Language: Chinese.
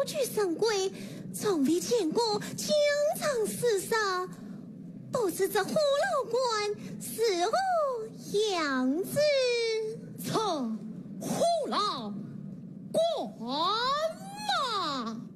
具神贵，从未见过疆场厮杀，不知这虎牢关是何样子？